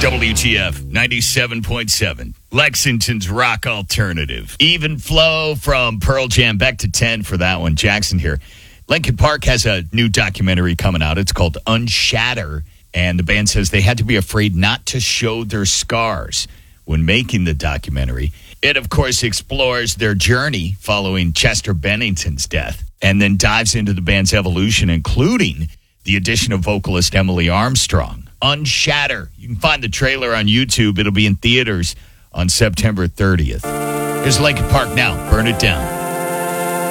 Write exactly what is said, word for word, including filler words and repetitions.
W T F ninety-seven point seven, Lexington's rock alternative. Even flow from Pearl Jam. Back to ten for that one. Jackson here. Lincoln Park has a new documentary coming out. It's called Unshatter. And the band says they had to be afraid not to show their scars when making the documentary. It, of course, explores their journey following Chester Bennington's death and then dives into the band's evolution, including the addition of vocalist Emily Armstrong. Unshatter. You can find the trailer on YouTube. It'll be in theaters on September thirtieth. Here's Lincoln Park now. Burn it down.